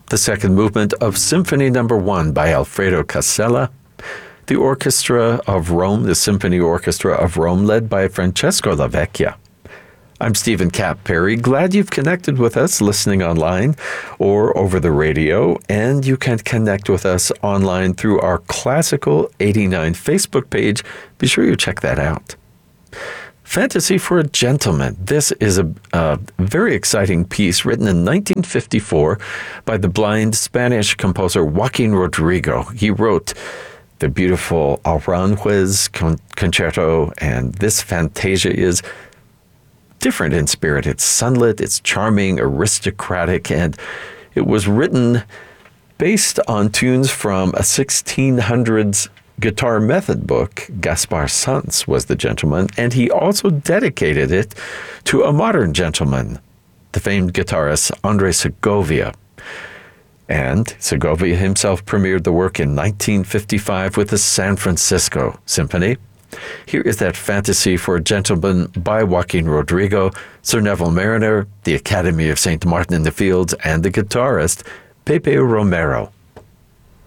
the second movement of Symphony No. 1 by Alfredo Casella, the Orchestra of Rome, the Symphony Orchestra of Rome, led by Francesco Lavecchia. I'm Stephen Kapp Perry. Glad you've connected with us listening online or over the radio, and you can connect with us online through our Classical 89 Facebook page. Be sure you check that out. Fantasy for a Gentleman. This is a very exciting piece written in 1954 by the blind Spanish composer Joaquin Rodrigo. He wrote the beautiful Aranjuez concerto, and this fantasia is different in spirit. It's sunlit, it's charming, aristocratic, and it was written based on tunes from a 1600s guitar method book. Gaspar Sanz was the gentleman, and he also dedicated it to a modern gentleman, the famed guitarist Andre Segovia. And Segovia himself premiered the work in 1955 with the San Francisco Symphony. Here is that Fantasy for a Gentleman by Joaquin Rodrigo, Sir Neville Mariner, the Academy of St. Martin in the Fields, and the guitarist Pepe Romero.